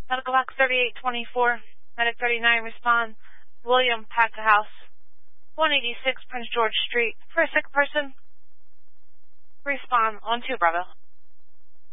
Medical box 3824. Medic 39, respond. William Packahouse, 186 Prince George Street. For a sick person, respond on 2 Bravo.